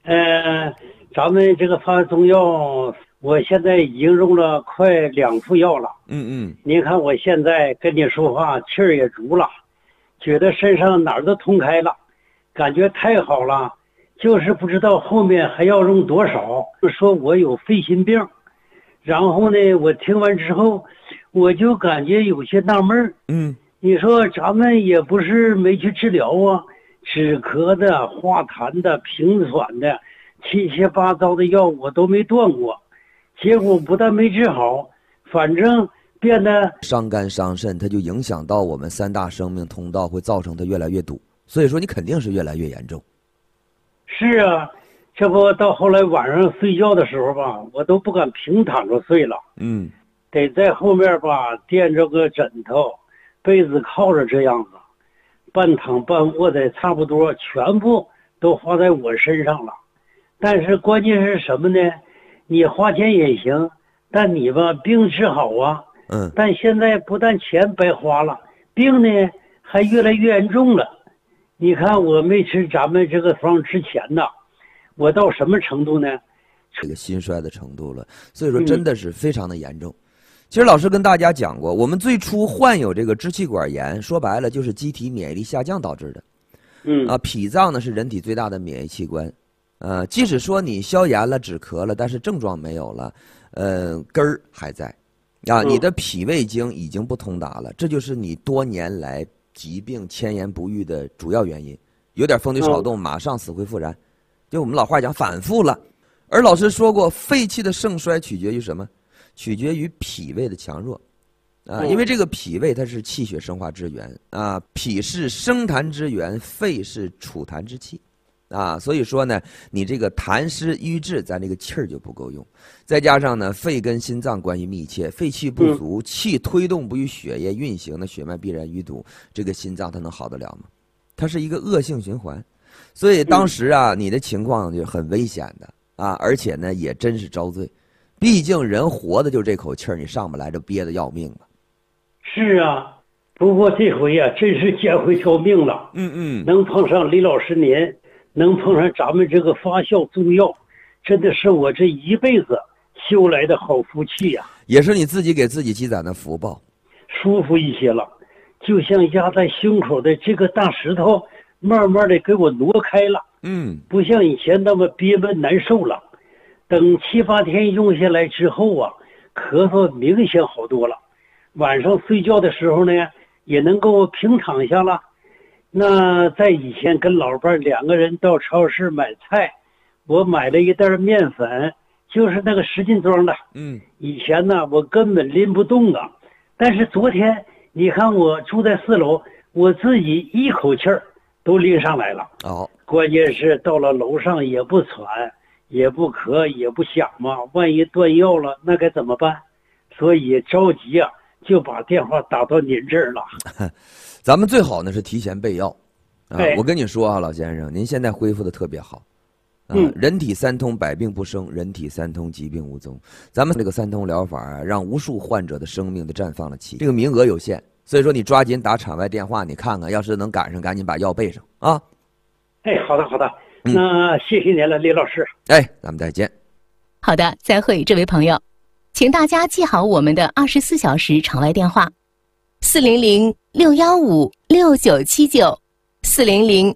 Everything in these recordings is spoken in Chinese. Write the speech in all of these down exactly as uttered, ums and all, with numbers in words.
呃，咱们这个发中药，我现在已经用了快两副药了。 嗯嗯， 您看我现在跟你说话气儿也足了，觉得身上哪儿都通开了，感觉太好了。就是不知道后面还要用多少。说我有肺心病，然后呢，我听完之后，我就感觉有些纳闷。 嗯， 你说咱们也不是没去治疗啊，止咳的、化痰的、平喘的，七七八糟的药我都没断过，结果不但没治好，反正变得伤肝伤肾，它就影响到我们三大生命通道，会造成它越来越堵。所以说你肯定是越来越严重。 是啊，这不到后来晚上睡觉的时候吧，我都不敢平躺着睡了。 嗯， 得在后面吧垫着个枕头，被子靠着这样子，半躺半卧的，差不多全部都花在我身上了。但是关键是什么呢？你花钱也行，但你吧病治好啊。 嗯。 但现在不但钱白花了，病呢还越来越严重了。你看我没吃咱们这个方之前呢，我到什么程度呢？ 这个心衰的程度了，所以说真的是非常的严重。嗯、其实老师跟大家讲过，我们最初患有这个支气管炎，说白了就是机体免疫力下降导致的。 嗯啊，脾脏呢是人体最大的免疫器官，呃，即使说你消炎了、止咳了，但是症状没有了，呃，根儿还在，啊，你的脾胃经已经不通达了，这就是你多年来疾病迁延不愈的主要原因。有点风吹草动，马上死灰复燃，就我们老话讲反复了。而老师说过，肺气的盛衰取决于什么？取决于脾胃的强弱，啊，因为这个脾胃它是气血生化之源啊，脾是生痰之源，肺是储痰之器，啊，所以说呢，你这个痰湿瘀滞，咱这个气儿就不够用，再加上呢，肺跟心脏关系密切，肺气不足，气推动不与血液运行，那血脉必然淤堵，这个心脏它能好得了吗？它是一个恶性循环，所以当时啊，你的情况就很危险的。啊，而且呢，也真是遭罪，毕竟人活的就这口气儿，你上不来，就憋得要命了。 是啊，不过这回呀、啊，真是捡回条命了。 嗯嗯， 能碰上李老师您，能碰上咱们这个发酵中药，真的是我这一辈子修来的好福气呀、啊， 也是你自己给自己积攒的福报， 舒服一些了，就像压在胸口的这个大石头，慢慢的给我挪开了。 嗯， 不像以前那么憋闷难受了，等七八天用下来之后啊，咳嗽明显好多了。晚上睡觉的时候呢，也能够平躺下了。那在以前跟老伴两个人到超市买菜，我买了一袋面粉，就是那个十斤装的。 嗯， 以前呢，我根本拎不动啊。但是昨天，你看我住在四楼，我自己一口气儿都拎上来了。 哦。 关键是到了楼上也不喘，也不咳，也不响嘛，万一断药了，那该怎么办？所以着急啊，就把电话打到您这儿了。 咱们最好呢是提前备药啊！ 哎、 我跟你说啊，老先生，您现在恢复的特别好啊！ 嗯、 人体三通，百病不生；人体三通，疾病无踪。咱们这个三通疗法啊，让无数患者的生命都绽放了期。这个名额有限，所以说你抓紧打场外电话，你看看，要是能赶上，赶紧把药备上啊！ 哎，好的好的，那谢谢您了，李老师。 哎，咱们再见。 好的，再会，这位朋友，请大家记好我们的二十四小时场外电话：四零零六幺五六九七九，四零零。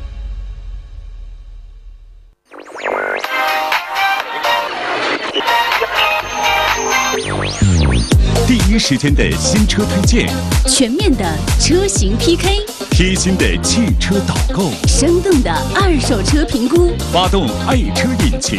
第一时间的新车推荐， 全面的车型 P K， 贴心的汽车导购， 生动的二手车评估， 发动爱车引擎，